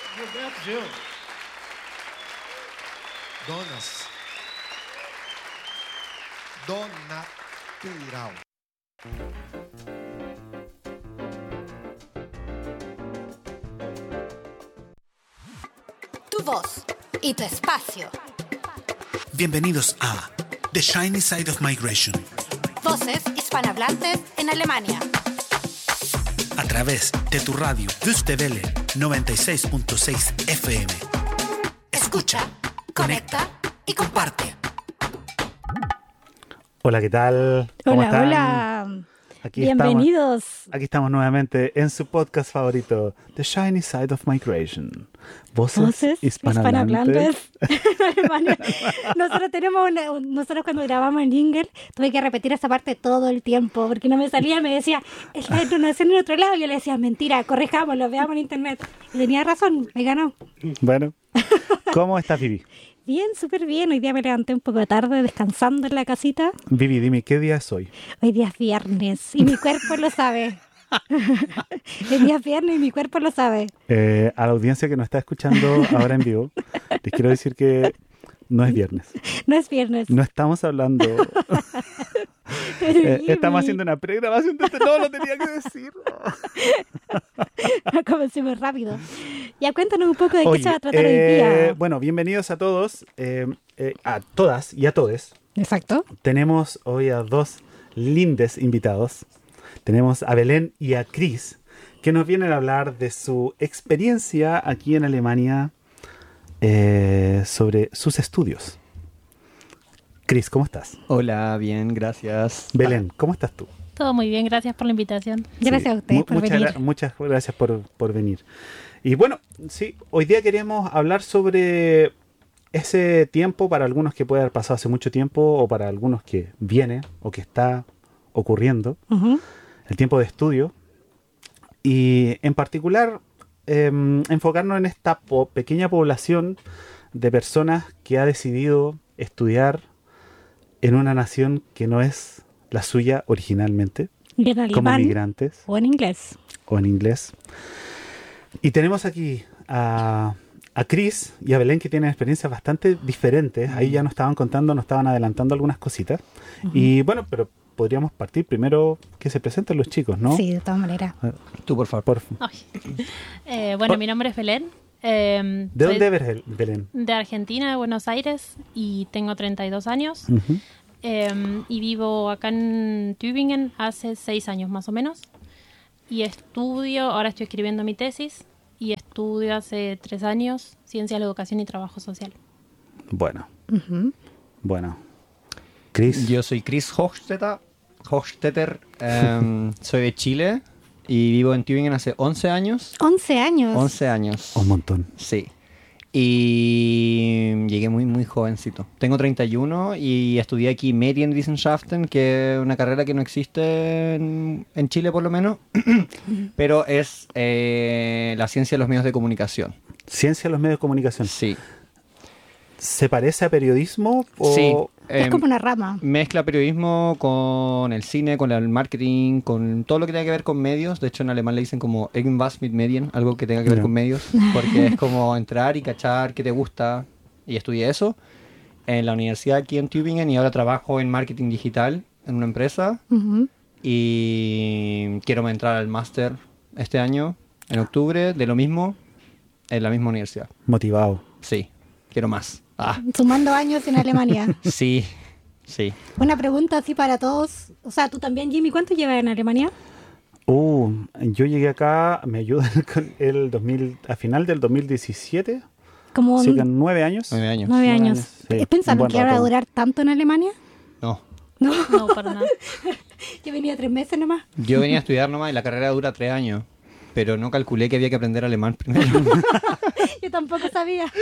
Gilberto Gil. Donas. Donatural. Tu voz y tu espacio. Bienvenidos a The Shiny Side of Migration. Voces hispanohablantes en Alemania. A través de tu radio Wüste Welle 96.6 FM. Escucha, conecta y comparte. Hola, ¿qué tal? ¿Cómo Hola, están? hola. Aquí Bienvenidos. Aquí estamos nuevamente en su podcast favorito, The Shiny Side of Migration. Voces hispanohablantes. en Alemania. Nosotros cuando grabamos en Jingle, tuve que repetir esa parte todo el tiempo, porque no me salía, me decía, es la entonación en otro lado. Y yo le decía, mentira, corrijámoslo, veamos en internet. Y tenía razón, me ganó. Bueno, ¿cómo estás, Vivi? Bien, súper bien. Hoy día me levanté un poco tarde, descansando en la casita. Vivi, dime, ¿qué día es hoy? Hoy día es viernes y mi cuerpo lo sabe. El día es viernes y mi cuerpo lo sabe. A la audiencia que nos está escuchando ahora en vivo, les quiero decir que no es viernes. No es viernes. No estamos hablando... estamos haciendo una pregrabación de este... No, lo tenía que decir. Comencé muy rápido. Ya cuéntanos un poco de Oye, qué se va a tratar hoy día. Bueno, bienvenidos a todos, a todas y a todes. Exacto. Tenemos hoy a dos lindes invitados. Tenemos a Belén y a Cris, que nos vienen a hablar de su experiencia aquí en Alemania sobre sus estudios. Cris, ¿cómo estás? Hola, bien, gracias. Belén, ¿cómo estás tú? Todo muy bien, gracias por la invitación. Gracias a ustedes por venir. Muchas gracias por venir. Y bueno, sí, hoy día queríamos hablar sobre ese tiempo, para algunos que puede haber pasado hace mucho tiempo, o para algunos que viene o que está ocurriendo, el tiempo de estudio. Y en particular, enfocarnos en esta pequeña población de personas que ha decidido estudiar en una nación que no es la suya originalmente, ¿Y en alemán como migrantes o en inglés? o en inglés. Y tenemos aquí a Cris y a Belén, que tienen experiencias bastante diferentes. Ahí ya nos estaban contando, nos estaban adelantando algunas cositas. Y bueno, pero podríamos partir primero que se presenten los chicos, ¿no? Sí, de todas maneras. Tú, por favor. Bueno, mi nombre es Belén. ¿De Soy dónde eres, Belén? de Argentina, de Buenos Aires, y tengo 32 años. Y vivo acá en Tübingen hace 6 años más o menos. Y ahora estoy escribiendo mi tesis, y estudio hace 3 años Ciencia de la Educación y Trabajo Social. Bueno. Bueno. Cris. Yo soy Chris Hochstetter, soy de Chile y vivo en Tübingen hace 11 años. 11 años. 11 años. Un montón. Sí. Y llegué muy, muy jovencito. Tengo 31 y estudié aquí Medienwissenschaften, que es una carrera que no existe en Chile por lo menos, pero es la ciencia de los medios de comunicación. Ciencia de los medios de comunicación. Sí. ¿Se parece a periodismo? O... Sí. Es como una rama. Mezcla periodismo con el cine, con el marketing, con todo lo que tenga que ver con medios. De hecho, en alemán le dicen como Irgendwas mit Medien, algo que tenga que ver con medios, porque es como entrar y cachar qué te gusta. Y estudié eso en la universidad aquí en Tübingen y ahora trabajo en marketing digital en una empresa. Y quiero entrar al máster este año, en octubre, de lo mismo, en la misma universidad. Motivado. Sí, quiero más. Sumando años en Alemania. Sí. Una pregunta así para todos. O sea, tú también, Jimmy, ¿cuánto llevas en Alemania? Yo llegué acá, me ayudan con a final del 2017. Como Sí, con 9 años. 9 años. 9 años. Sí, ¿Pensaron un buen que iba a rato. durar tanto en Alemania? No. No, para nada. Yo venía 3 meses nomás. Yo venía a estudiar nomás y la carrera dura 3 años, pero no calculé que había que aprender alemán primero. Yo tampoco sabía.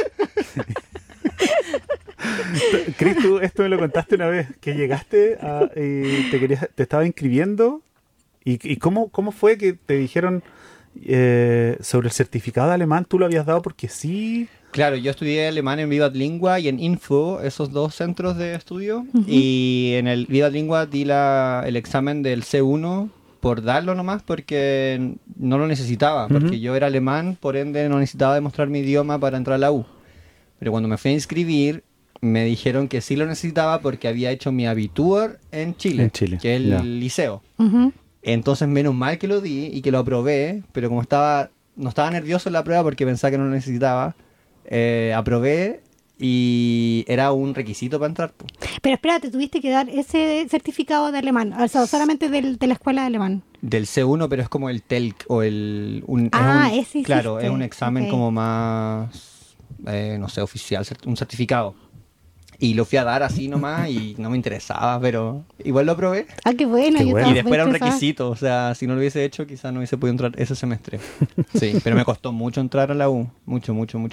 Cris, tú esto me lo contaste una vez, que llegaste y te estaba inscribiendo. ¿Y cómo fue que te dijeron sobre el certificado de alemán? ¿Tú lo habías dado porque sí? Claro, yo estudié alemán en Vivat Lingua y en Info, esos dos centros de estudio. Y en el Vivat Lingua di el examen del C1 por darlo nomás, porque no lo necesitaba, porque yo era alemán, por ende no necesitaba demostrar mi idioma para entrar a la U. Pero cuando me fui a inscribir, me dijeron que sí lo necesitaba porque había hecho mi Abitur en Chile, que es el liceo. Ujú. Entonces, menos mal que lo di y que lo aprobé, pero como no estaba nervioso en la prueba porque pensaba que no lo necesitaba, aprobé y era un requisito para entrar. Pero espérate, tuviste que dar ese certificado de alemán, o sea, solamente de la escuela de alemán. Del C1, pero es como el TELC o ese hiciste. claro, es un examen Ok. como más, no sé, oficial, un certificado. Y lo fui a dar así nomás y no me interesaba, pero igual lo aprobé. Ah, qué bueno. Qué yo bueno. estaba Y después era un muy estresada. requisito, o sea, si no lo hubiese hecho, quizás no hubiese podido entrar ese semestre. Sí, pero me costó mucho entrar a la U. Mucho.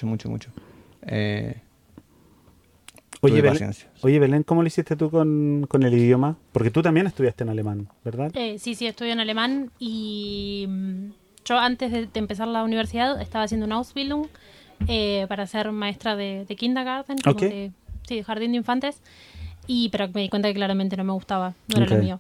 Oye, Tuve Belén, paciencia. Belén, ¿cómo lo hiciste tú con el idioma? Porque tú también estudiaste en alemán, ¿verdad? Sí, estudio en alemán y yo antes de empezar la universidad estaba haciendo una Ausbildung para ser maestra de kindergarten, como Ok. de jardín de infantes, pero me di cuenta que claramente no me gustaba, no era Ok. lo mío.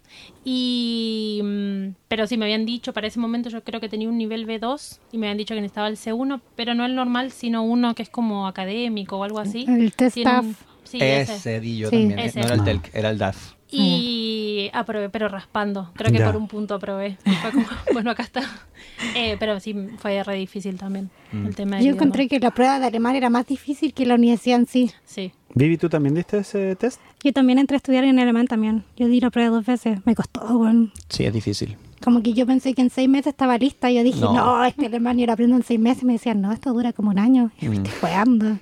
Pero sí, me habían dicho, para ese momento yo creo que tenía un nivel B2 y me habían dicho que necesitaba el C1, pero no el normal, sino uno que es como académico o algo así. El test Tiene TAF. Sí, ese. Ese di yo Sí. también, Ese. no era el TELC, era el DAF. Y aprobé, pero raspando. Creo que Ya. por un punto aprobé. Y fue como, bueno, acá está. Pero sí, fue re difícil también el tema del Yo idioma. encontré que la prueba de alemán era más difícil que la universidad en sí. Sí. Vivi, ¿tú también diste ese test? Yo también entré a estudiar en alemán también. Yo di la prueba 2 veces. Me costó, bueno. Sí, es difícil. Como que yo pensé que en 6 meses estaba lista. Yo dije, No. no, este alemán yo lo aprendo en 6 meses. Me decían, no, esto dura como un año. Y yo, estoy jugando.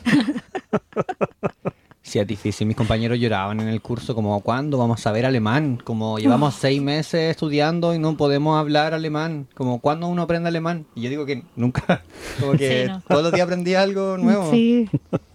Sí, es difícil. Mis compañeros lloraban en el curso como, ¿cuándo vamos a ver alemán? Como llevamos 6 meses estudiando y no podemos hablar alemán. Como, ¿cuándo uno aprende alemán? Y yo digo que nunca. Como que Sí, no. todos los días aprendí algo nuevo. Sí.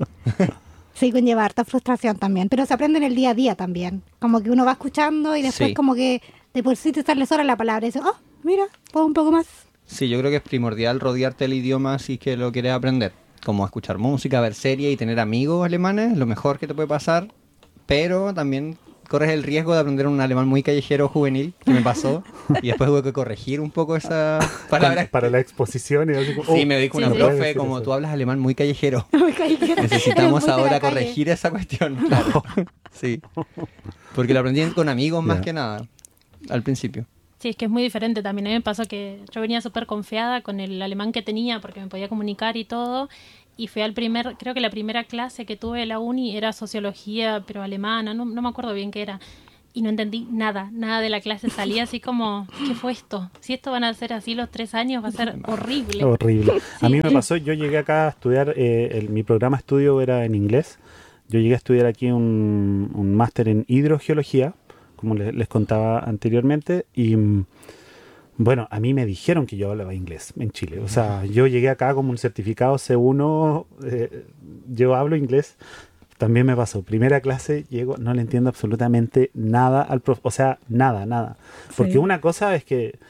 Sí, conlleva harta frustración también. Pero se aprende en el día a día también. Como que uno va escuchando y después Sí. como que de por sí te sale sola la palabra. Y dices, oh, mira, puedo un poco más. Sí, yo creo que es primordial rodearte del idioma si es que lo quieres aprender. Como escuchar música, ver series y tener amigos alemanes, lo mejor que te puede pasar. Pero también corres el riesgo de aprender un alemán muy callejero juvenil, que me pasó. Y después tuve que corregir un poco esa palabra. Para la exposición. Y así como, Sí, me dijo Sí, una sí. puedes profe, decir como eso. tú hablas alemán muy callejero. Eres Necesitamos muy de la ahora calle. corregir esa cuestión. Claro. Sí. Porque lo aprendí con amigos más Ya. que nada, al principio. Sí, es que es muy diferente también. A mí me pasó que yo venía súper confiada con el alemán que tenía porque me podía comunicar y todo. Y fui creo que la primera clase que tuve en la uni era sociología, pero alemana, no me acuerdo bien qué era. Y no entendí nada de la clase. Salía así como, ¿qué fue esto? Si esto van a ser así los 3 años, va a ser horrible. Horrible. A mí me pasó, yo llegué acá a estudiar, mi programa de estudio era en inglés. Yo llegué a estudiar aquí un máster en hidrogeología, como les contaba anteriormente, y bueno, a mí me dijeron que yo hablaba inglés en Chile. O sea, yo llegué acá como un certificado C1, yo hablo inglés. También me pasó, primera clase, llego, no le entiendo absolutamente nada al profe, o sea, nada. Porque Sí. una cosa es que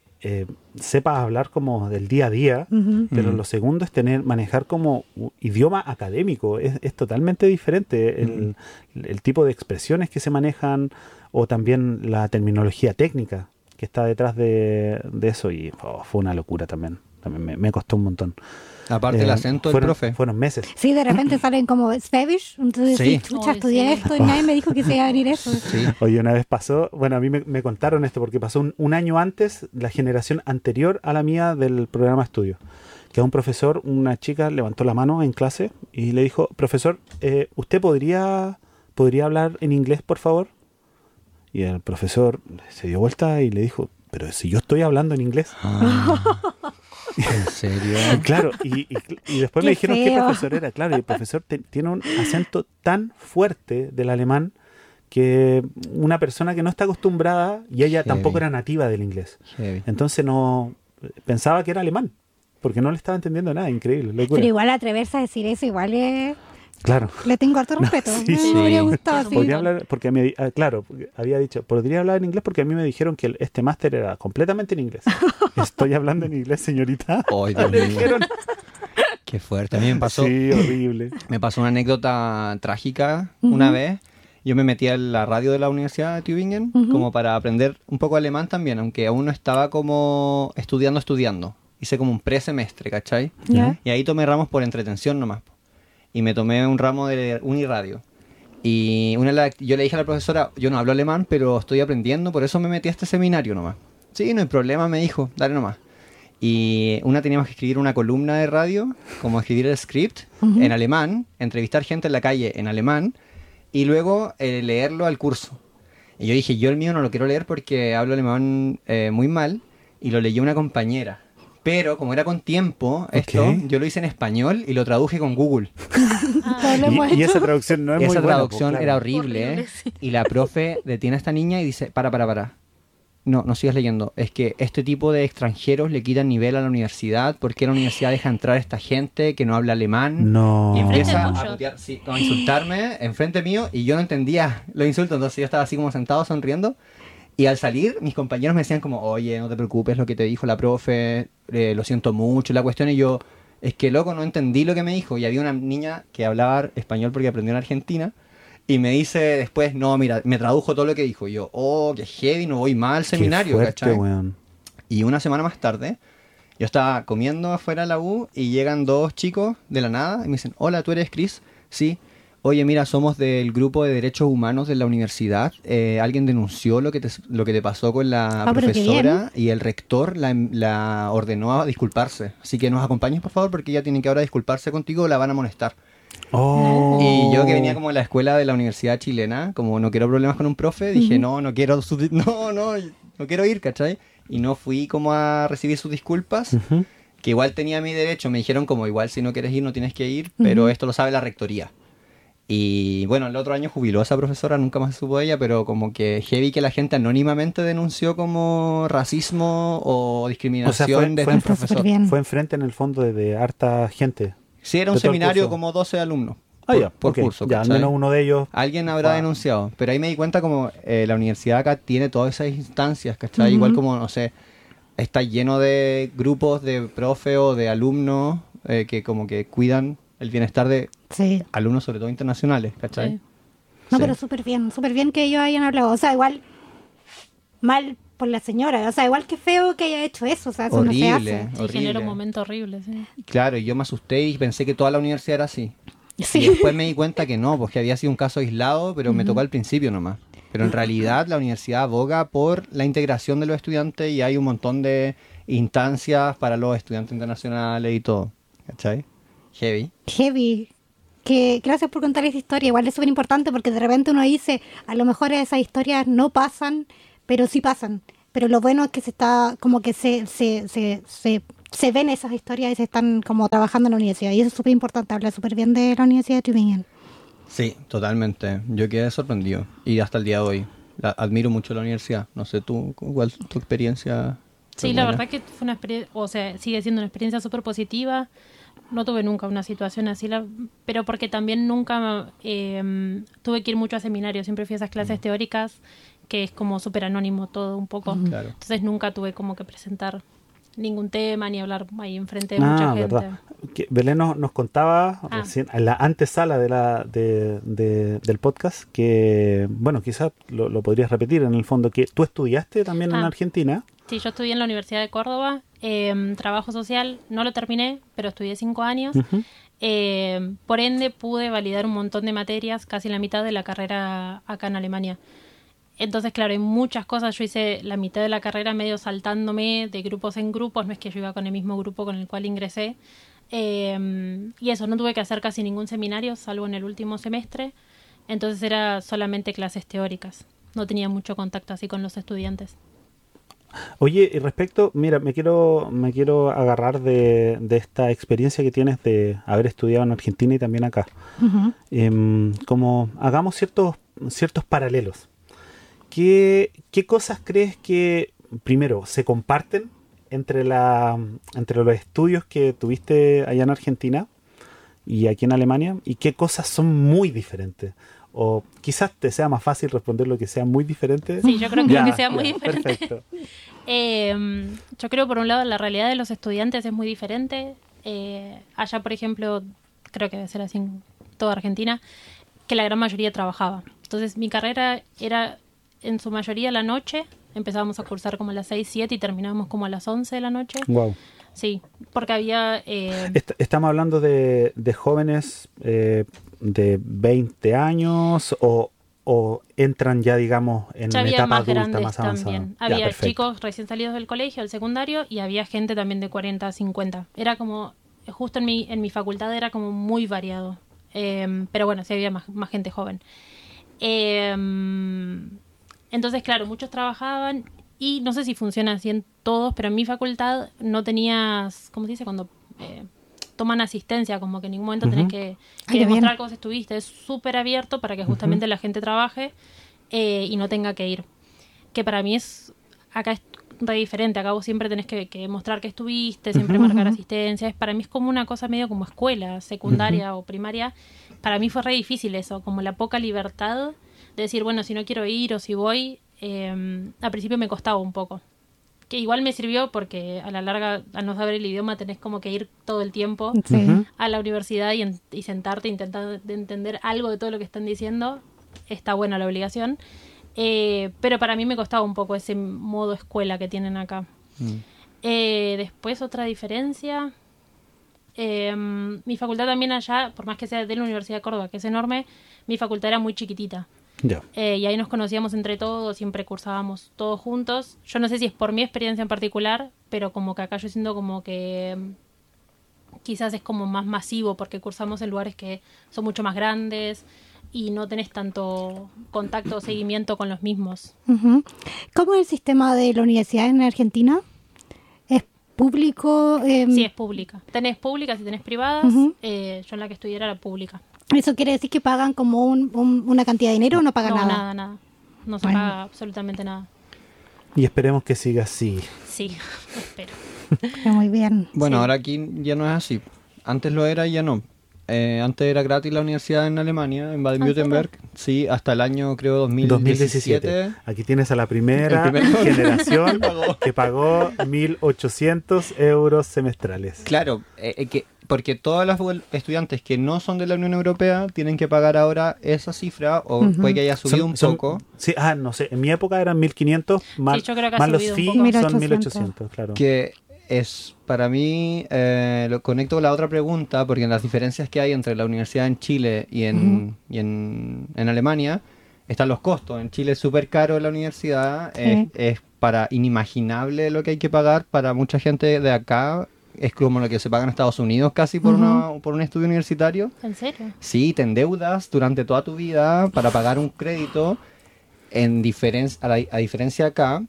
sepas hablar como del día a día, pero lo segundo es manejar como idioma académico, es totalmente diferente el tipo de expresiones que se manejan o también la terminología técnica que está detrás de eso y fue una locura también me costó un montón. Aparte el acento del fueron, profe. fueron meses. Sí, de repente salen como Schwäbisch. Entonces, Sí. chucha, Ay, estudié sí. esto y nadie me dijo que se iba a venir eso. Sí. Oye, una vez pasó, bueno, a mí me contaron esto porque pasó un año antes, la generación anterior a la mía del programa de estudio, que a un profesor, una chica levantó la mano en clase y le dijo, profesor, ¿usted podría hablar en inglés, por favor? Y el profesor se dio vuelta y le dijo, pero si yo estoy hablando en inglés. ¿En serio? Claro, y después Qué me dijeron qué feo. profesor era. Claro, y el profesor tiene un acento tan fuerte del alemán que una persona que no está acostumbrada, y ella Heavy. tampoco era nativa del inglés. Heavy. Entonces no pensaba que era alemán, porque no le estaba entendiendo nada. Increíble, locura. Pero igual atreverse a decir eso, igual Claro. le tengo harto respeto. sí, sí. Me hubiera gustado así. Podría hablar, porque claro, había dicho, podría hablar en inglés porque a mí me dijeron que este máster era completamente en inglés. Estoy hablando en inglés, señorita. Ay, Dios Le mío. dijeron. Qué fuerte. A mí me pasó, Sí, horrible. me pasó una anécdota trágica una vez. yo me metí a la radio de la Universidad de Tübingen como para aprender un poco alemán también, aunque aún no estaba como estudiando. Hice como un presemestre, ¿cachai? Ya. Y ahí tomé ramos por entretención nomás. Y me tomé un ramo de uniradio. Y yo le dije a la profesora, yo no hablo alemán, pero estoy aprendiendo, por eso me metí a este seminario nomás. Sí, no hay problema, me dijo, dale nomás. Y teníamos que escribir una columna de radio, como escribir el script en alemán, entrevistar gente en la calle en alemán, y luego leerlo al curso. Y yo dije, yo el mío no lo quiero leer porque hablo alemán muy mal, y lo leyó una compañera. Pero como era con tiempo, yo lo hice en español y lo traduje con Google. Y esa traducción no es muy buena. Esa traducción claro. era horrible, sí. Y la profe detiene a esta niña y dice, para. No sigas leyendo. Es que este tipo de extranjeros le quitan nivel a la universidad porque la universidad deja entrar a esta gente que no habla alemán. No. Y Enfrente empieza tuyo. a putear, sí, a insultarme enfrente mío y yo no entendía los insultos. Entonces yo estaba así como sentado sonriendo. Y al salir, mis compañeros me decían como, oye, no te preocupes lo que te dijo la profe, lo siento mucho, la cuestión. Y yo, es que loco, no entendí lo que me dijo. Y había una niña que hablaba español porque aprendió en Argentina. Y me dice después, no, mira, me tradujo todo lo que dijo. Y yo, oh, qué heavy, no voy mal al seminario, Qué fuerte, ¿cachai? weón. Y una semana más tarde, yo estaba comiendo afuera de la U y llegan dos chicos de la nada y me dicen, hola, ¿tú eres Chris? Sí. Oye, mira, somos del grupo de derechos humanos de la universidad. Alguien denunció lo que te pasó con la pero qué profesora y el rector la ordenó a disculparse. Así que nos acompañes, por favor, porque ella tiene que ahora disculparse contigo o la van a molestar. Oh. Y yo que venía como de la escuela de la universidad chilena, como no quiero problemas con un profe, dije, no quiero no quiero ir, ¿cachai? Y no fui como a recibir sus disculpas, que igual tenía mi derecho. Me dijeron como, igual si no quieres ir no tienes que ir, pero esto lo sabe la rectoría. Y bueno, el otro año jubiló a esa profesora, nunca más se supo de ella, pero como que heavy que la gente anónimamente denunció como racismo o discriminación desde el profesor. súper bien. Fue enfrente en el fondo de harta gente. Sí, era un de todo el seminario curso. como 12 alumnos Ya, por ok. curso. Ya, al ¿cachai? menos uno de ellos. Alguien habrá denunciado, pero ahí me di cuenta como la universidad acá tiene todas esas instancias, ¿cachai? Igual como, no sé, está lleno de grupos de profe o de alumnos que como que cuidan el bienestar de Sí. alumnos, sobre todo internacionales, ¿cachai? Sí. No, Sí. pero súper bien que ellos hayan hablado. O sea, igual mal por la señora. O sea, igual que feo que haya hecho eso. O sea, eso no se Horrible, hace. Sí, horrible. genera un momento horrible, sí. Claro, y yo me asusté y pensé que toda la universidad era así. Sí. Y después me di cuenta que no, porque había sido un caso aislado, pero me tocó al principio nomás. Pero en realidad la universidad aboga por la integración de los estudiantes y hay un montón de instancias para los estudiantes internacionales y todo. ¿Cachai? Heavy. Heavy. Que gracias por contar esa historia. Igual es súper importante porque de repente uno dice, a lo mejor esas historias no pasan, pero sí pasan. Pero lo bueno es que se está, como que se ven esas historias y se están como trabajando en la universidad. Y eso es súper importante. Habla súper bien de la Universidad de Tübingen. Sí, totalmente. Yo quedé sorprendido. Y hasta el día de hoy. Admiro mucho la universidad. No sé, tú, ¿cuál es tu experiencia? Sí, la verdad que fue una experiencia, o sea, sigue siendo una experiencia súper positiva. No tuve nunca una situación así, pero porque también nunca tuve que ir mucho a seminarios. Siempre fui a esas clases teóricas, que es como súper anónimo todo un poco. Claro. Entonces nunca tuve como que presentar ningún tema ni hablar ahí enfrente de mucha gente. verdad. Que Belén nos contaba recién, en la antesala del podcast que, bueno, quizás lo podrías repetir en el fondo, que tú estudiaste también en Argentina. Sí, yo estudié en la Universidad de Córdoba, trabajo social, no lo terminé, pero estudié 5 años. Por ende, pude validar un montón de materias, casi la mitad de la carrera acá en Alemania. Entonces, claro, hay muchas cosas. Yo hice la mitad de la carrera medio saltándome de grupos en grupos, no es que yo iba con el mismo grupo con el cual ingresé. Y eso, no tuve que hacer casi ningún seminario, salvo en el último semestre. Entonces era solamente clases teóricas. No tenía mucho contacto así con los estudiantes. Oye, y respecto, mira, me quiero agarrar de esta experiencia que tienes de haber estudiado en Argentina y también acá. Como hagamos ciertos paralelos. ¿Qué cosas crees que, primero, se comparten entre los estudios que tuviste allá en Argentina y aquí en Alemania? ¿Y qué cosas son muy diferentes? O quizás te sea más fácil responder lo que sea muy diferente. Sí, yo creo que lo que sea muy diferente. Perfecto. Yo creo, por un lado, la realidad de los estudiantes es muy diferente. Allá, por ejemplo, creo que debe ser así en toda Argentina, que la gran mayoría trabajaba. Entonces mi carrera era en su mayoría la noche, empezábamos a cursar como a las 6, 7 y terminábamos como a las 11 de la noche. Wow. Sí, porque había... Estamos hablando de jóvenes de 20 años o entran ya, digamos, en ya una había etapa más adulta, grandes más avanzada. también. Ya, Había perfecto. chicos recién salidos del colegio, del secundario, y había gente también de 40, 50. Era como, justo en mi facultad era como muy variado. Pero bueno, sí había más gente joven. Entonces, claro, muchos trabajaban y no sé si funciona así en todos, pero en mi facultad no tenías, ¿cómo se dice? Cuando toman asistencia, como que en ningún momento tenés que Ay, qué demostrar bien. que vos estuviste. Es súper abierto para que justamente la gente trabaje y no tenga que ir. Que para mí acá es re diferente. Acá vos siempre tenés que mostrar que estuviste, siempre marcar asistencia. Para mí es como una cosa medio como escuela, secundaria o primaria. Para mí fue re difícil eso, como la poca libertad de decir, bueno, si no quiero ir o si voy. Al principio me costaba un poco. Que igual me sirvió porque a la larga, al no saber el idioma, tenés como que ir todo el tiempo Sí. a la universidad y sentarte e intentar de entender algo de todo lo que están diciendo. Está buena la obligación. Pero para mí me costaba un poco ese modo escuela que tienen acá. Después otra diferencia. Mi facultad también allá, por más que sea de la Universidad de Córdoba, que es enorme, mi facultad era muy chiquitita. Ya. Y ahí nos conocíamos entre todos, siempre cursábamos todos juntos. Yo no sé si es por mi experiencia en particular, pero como que acá yo siento como que quizás es como más masivo porque cursamos en lugares que son mucho más grandes y no tenés tanto contacto o seguimiento con los mismos. Ujú. ¿Cómo es el sistema de la universidad en Argentina? ¿Es público? Sí, es pública. Tenés públicas y tenés privadas. Ujú. Yo en la que estudié era pública. ¿Eso quiere decir que pagan como una cantidad de dinero o no pagan No, nada? nada. No se Bueno. paga absolutamente nada. Y esperemos que siga así. Sí, espero. Muy bien. Bueno, Sí. ahora aquí ya no es así. Antes lo era y ya no. Antes era gratis la universidad en Alemania, en Baden-Württemberg. Sí, hasta el año, creo, 2017. Aquí tienes a la primera El primer- generación que pagó 1.800 euros semestrales. Claro, porque todas las estudiantes que no son de la Unión Europea tienen que pagar ahora esa cifra, o puede que haya subido un poco. Sí, no sé, en mi época eran 1.500, más, yo creo que ha más los subido un fees poco. son 1.800, 1.800, claro. Que es, para mí, lo conecto con la otra pregunta, porque en las diferencias que hay entre la universidad en Chile y en Alemania, están los costos. En Chile es súper caro la universidad, Sí. es para inimaginable lo que hay que pagar para mucha gente de acá. Es como lo que se paga en Estados Unidos casi por un estudio universitario. ¿En serio? Sí, te endeudas durante toda tu vida para pagar un crédito. A diferencia acá,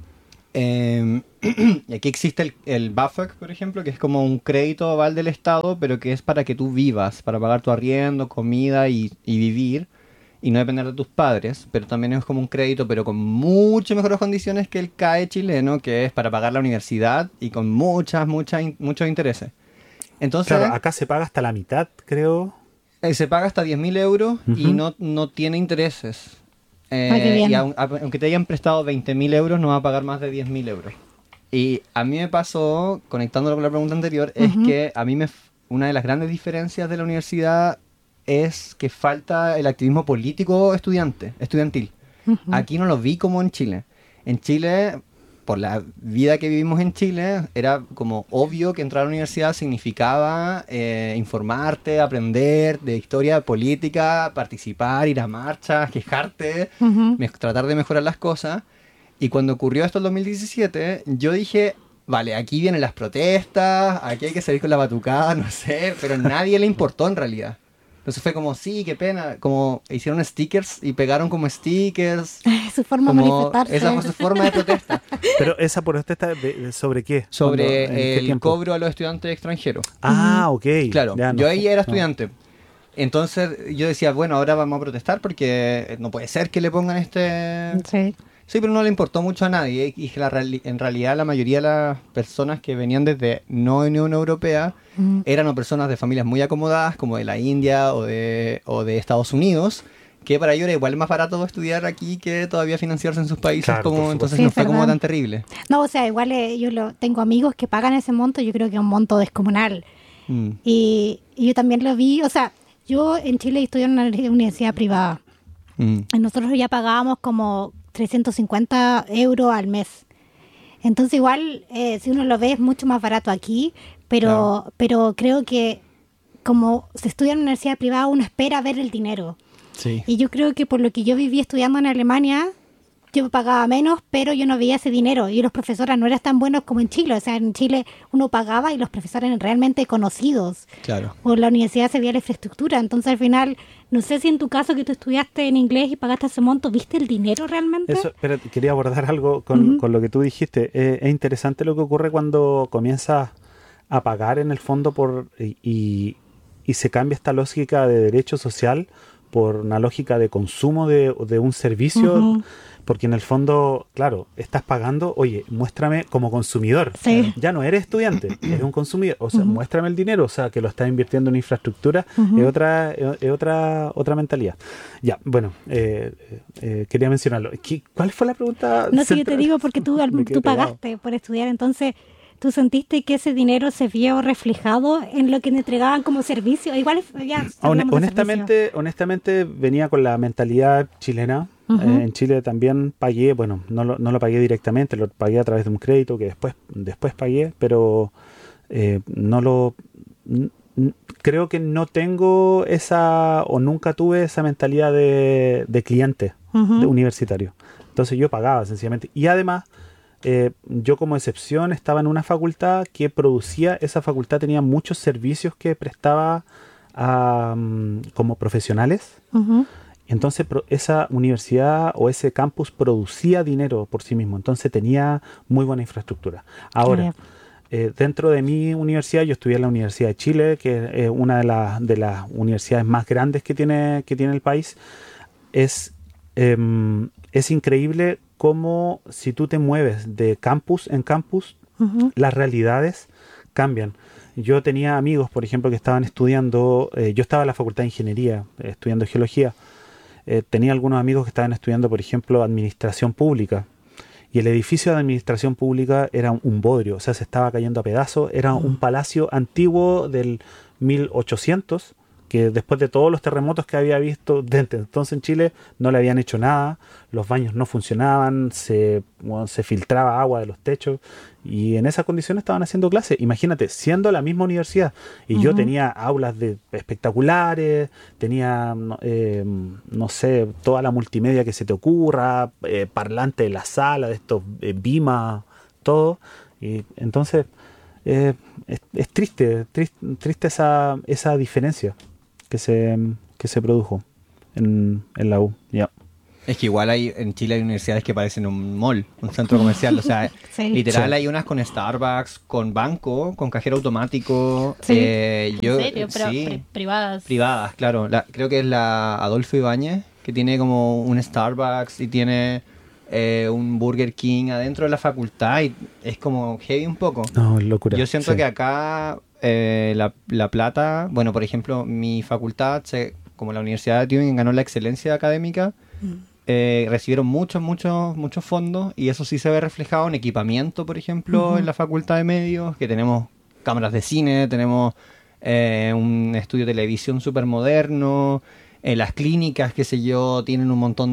y aquí existe el BAföG, por ejemplo, que es como un crédito aval del Estado, pero que es para que tú vivas, para pagar tu arriendo, comida y vivir, y no depender de tus padres. Pero también es como un crédito, pero con mucho mejores condiciones que el CAE chileno, que es para pagar la universidad y con muchos intereses. Entonces, Claro, acá se paga hasta la mitad, creo. se paga hasta 10.000 euros y no tiene intereses. qué bien. Y aunque te hayan prestado 20.000 euros, no va a pagar más de 10.000 euros. Y a mí me pasó, conectándolo con la pregunta anterior, es que a mí una de las grandes diferencias de la universidad es que falta el activismo político estudiantil. Aquí no lo vi como en Chile. En Chile, por la vida que vivimos en Chile, era como obvio que entrar a la universidad significaba informarte, aprender de historia política, participar, ir a marchas, quejarte, tratar de mejorar las cosas. Y cuando ocurrió esto en 2017, yo dije, vale, aquí vienen las protestas, aquí hay que salir con la batucada, no sé, pero a nadie le importó en realidad. Entonces fue como, sí, qué pena, como hicieron stickers y pegaron como stickers. Su forma de Como manifestarse. esa fue su forma de protesta. Pero esa protesta, ¿sobre qué? ¿En qué Sobre el tiempo? cobro a los estudiantes extranjeros. Ah, ok. Claro, Ya, yo ahí era no. estudiante. Entonces yo decía, bueno, ahora vamos a protestar porque no puede ser que le pongan Sí. Sí, pero no le importó mucho a nadie. Y que en realidad la mayoría de las personas que venían desde no Unión Europea eran o personas de familias muy acomodadas, como de la India o de Estados Unidos, que para ellos era igual más barato estudiar aquí que todavía financiarse en sus países. Claro, por supuesto. Entonces Sí, no es fue como verdad. tan terrible. No, o sea, igual tengo amigos que pagan ese monto, yo creo que es un monto descomunal. Y yo también lo vi, o sea, Yo en Chile estudié en una universidad privada. Y nosotros ya pagábamos como 350 euros al mes. Entonces igual, si uno lo ve, es mucho más barato aquí, pero creo que como se estudia en una universidad privada, uno espera ver el dinero. Sí. Y yo creo que por lo que yo viví estudiando en Alemania, yo pagaba menos, pero yo no veía ese dinero. Y los profesores no eran tan buenos como en Chile. O sea, en Chile uno pagaba y los profesores eran realmente conocidos. Claro. Por la universidad se veía la infraestructura. Entonces, al final, no sé si en tu caso que tú estudiaste en inglés y pagaste ese monto, ¿viste el dinero realmente? Eso, pero quería abordar algo con lo que tú dijiste. Es interesante lo que ocurre cuando comienzas a pagar en el fondo y se cambia esta lógica de derecho social por una lógica de consumo de un servicio, porque en el fondo, claro, estás pagando, oye, muéstrame como consumidor. Sí. Ya no eres estudiante, eres un consumidor. O sea, muéstrame el dinero, o sea, que lo estás invirtiendo en infraestructura, es otra mentalidad. Ya, bueno, quería mencionarlo. ¿Cuál fue la pregunta? No sé, yo te digo porque tú Me quedé pegado. pagaste por estudiar, entonces tú sentiste que ese dinero se vio reflejado en lo que te entregaban como servicio. Igual ya hablamos de servicio. Honestamente venía con la mentalidad chilena. En Chile también pagué, bueno, no lo pagué directamente, lo pagué a través de un crédito que después pagué, pero creo que no tengo o nunca tuve esa mentalidad de cliente de universitario. Entonces yo pagaba sencillamente. Y además, yo como excepción estaba en una facultad que esa facultad tenía muchos servicios que prestaba como profesionales. Entonces esa universidad o ese campus producía dinero por sí mismo, entonces tenía muy buena infraestructura. Ahora, dentro de mi universidad, yo estudié en la Universidad de Chile, que es una de las universidades más grandes que tiene el país. Es increíble cómo si tú te mueves de campus en campus, las realidades cambian. Yo tenía amigos, por ejemplo, que estaban estudiando, yo estaba en la Facultad de Ingeniería, estudiando Geología. Tenía algunos amigos que estaban estudiando, por ejemplo, Administración Pública. Y el edificio de Administración Pública era un bodrio, o sea, se estaba cayendo a pedazos. Era un palacio antiguo del 1800, que después de todos los terremotos que había visto desde entonces en Chile, no le habían hecho nada. Los baños no funcionaban, se filtraba agua de los techos. Y en esas condiciones estaban haciendo clases. Imagínate, siendo la misma universidad. Y yo tenía aulas espectaculares, tenía, no sé, toda la multimedia que se te ocurra, parlante de la sala, de estos Vima, todo. Y entonces, es triste esa diferencia que se produjo en la U. Ya. Es que igual en Chile hay universidades que parecen un mall, un centro comercial. O sea, literal hay unas con Starbucks, con banco, con cajero automático. Sí. ¿En serio? Pero privadas. Privadas, claro. Creo que es la Adolfo Ibáñez, que tiene como un Starbucks y tiene un Burger King adentro de la facultad. Y es como heavy un poco. No, es locura. Yo siento que acá la plata... Bueno, por ejemplo, mi facultad, como la Universidad de Tübingen ganó la excelencia académica... recibieron muchos fondos y eso sí se ve reflejado en equipamiento, por ejemplo, en la Facultad de Medios, que tenemos cámaras de cine, tenemos un estudio de televisión súper moderno, las clínicas, qué sé yo, tienen un montón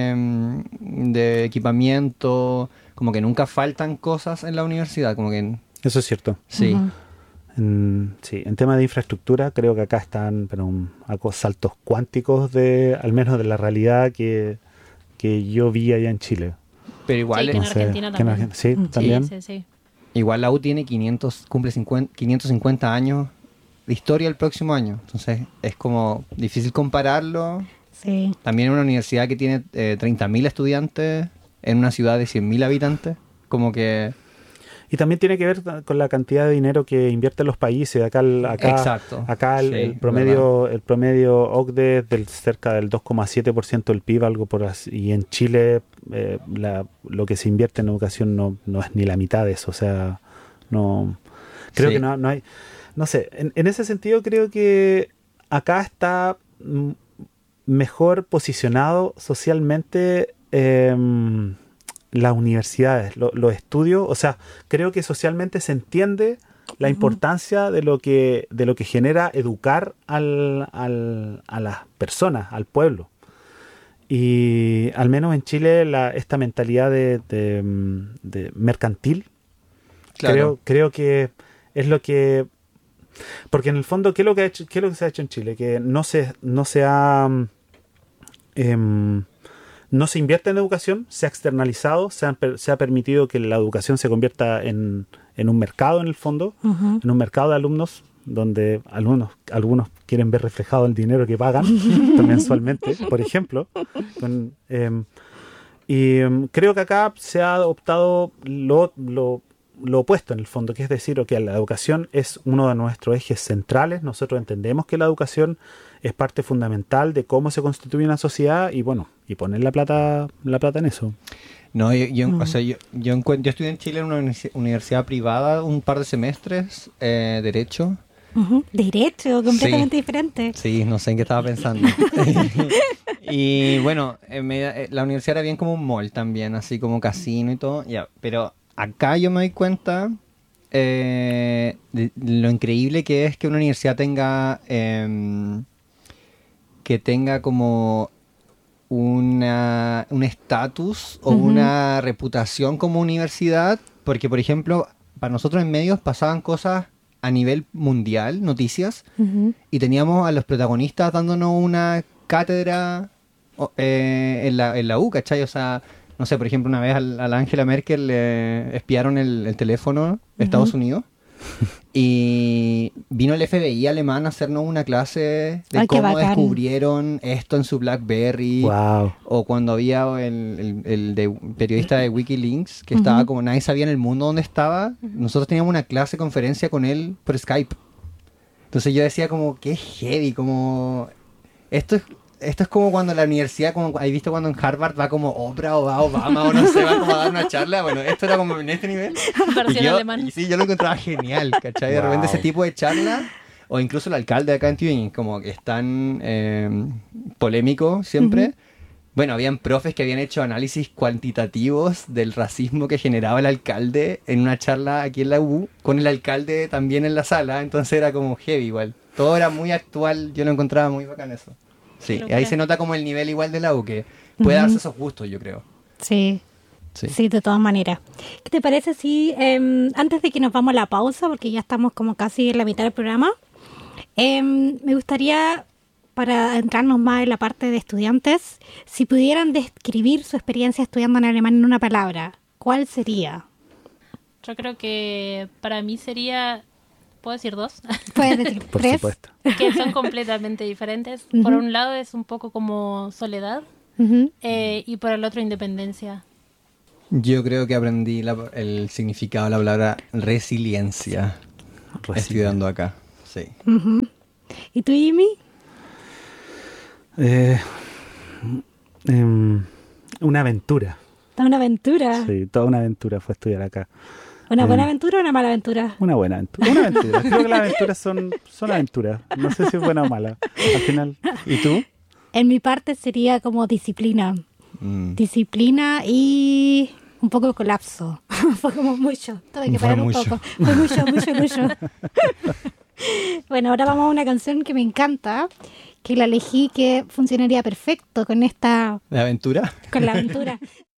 de equipamiento, como que nunca faltan cosas en la universidad, como que... Eso es cierto. Sí. En tema de infraestructura creo que acá están a saltos cuánticos al menos de la realidad que yo vi allá en Chile. Pero igual sí, que en Argentina también. Sí, también. Sí. Igual la U tiene 550 años de historia el próximo año. Entonces es como difícil compararlo. Sí. También es una universidad que tiene 30.000 estudiantes en una ciudad de 100.000 habitantes. Como que... Y también tiene que ver con la cantidad de dinero que invierten los países. Exacto. Acá Sí, el promedio OCDE es del cerca del 2,7% del PIB, algo por así. Y en Chile lo que se invierte en educación no es ni la mitad de eso. O sea, no creo que no hay. No sé, en ese sentido creo que acá está mejor posicionado socialmente las universidades, los estudios. O sea, creo que socialmente se entiende la importancia de lo que genera educar a las personas, al pueblo. Y al menos en Chile esta mentalidad de mercantil, Claro. creo que es lo que... Porque en el fondo, ¿qué es lo que se ha hecho en Chile? Que no se invierte en educación, se ha externalizado, se ha permitido que la educación se convierta en un mercado, en el fondo, en un mercado de alumnos, donde algunos quieren ver reflejado el dinero que pagan mensualmente, por ejemplo. Creo que acá se ha adoptado lo opuesto, en el fondo, que es decir, la educación es uno de nuestros ejes centrales. Nosotros entendemos que la educación es parte fundamental de cómo se constituye una sociedad y poner la plata en eso. No, o sea, yo estudié en Chile en una universidad privada un par de semestres, Derecho. Derecho, completamente Sí. diferente. Sí, no sé en qué estaba pensando. Y bueno, la universidad era bien como un mall también, así como casino y todo. Ya, pero acá yo me doy cuenta de lo increíble que es que una universidad tenga como un estatus o una reputación como universidad, porque por ejemplo, para nosotros en medios pasaban cosas a nivel mundial, noticias, y teníamos a los protagonistas dándonos una cátedra en la U, ¿cachai? O sea, no sé, por ejemplo, una vez a la Angela Merkel le espiaron el teléfono de Estados Unidos y vino el FBI alemán a hacernos una clase de Ay, qué cómo bacán. descubrieron esto en su BlackBerry. Wow. O cuando había el periodista de Wikileaks que estaba como nadie sabía en el mundo dónde estaba, nosotros teníamos una conferencia con él por Skype. Entonces yo decía como, qué heavy, como... Esto es como cuando la universidad, como ¿has visto cuando en Harvard va como Oprah o va Obama o no sé, va como a dar una charla? Bueno, esto era como en este nivel. Versión Y alemán. sí, yo lo encontraba genial, ¿cachai? De repente ese tipo de charla, o incluso el alcalde acá en Tübingen, como que es tan polémico siempre. Bueno, habían profes que habían hecho análisis cuantitativos del racismo que generaba el alcalde en una charla aquí en la U, con el alcalde también en la sala, entonces era como heavy igual. Todo era muy actual, yo lo encontraba muy bacán eso. Sí, Qué y ahí locura. se nota como el nivel igual de la U, que puede darse esos gustos, yo creo. Sí. Sí. Sí, de todas maneras. ¿Qué te parece si antes de que nos vamos a la pausa, porque ya estamos como casi en la mitad del programa, me gustaría, para entrarnos más en la parte de estudiantes, si pudieran describir su experiencia estudiando en alemán en una palabra, ¿cuál sería? Yo creo que para mí sería, ¿puedo decir dos? Puedes decir Por tres. supuesto. Que son completamente diferentes. Ujú. Por un lado es un poco como soledad Ujú. y por el otro independencia. Yo creo que aprendí el significado de la palabra resiliencia estudiando acá. Sí. Ujú. ¿Y tú, Jimmy? Una aventura. Toda una aventura. Sí, toda una aventura fue estudiar acá. ¿Una buena aventura o una mala aventura? Una buena aventura. Una aventura. Creo que las aventuras son aventuras. No sé si es buena o mala. Al final. ¿Y tú? En mi parte sería como disciplina. Mm. Disciplina y un poco de colapso. Fue como mucho. Tuve que Fue parar un mucho. poco. Fue mucho. Bueno, ahora vamos a una canción que me encanta, que la elegí que funcionaría perfecto con ¿De aventura? con la aventura.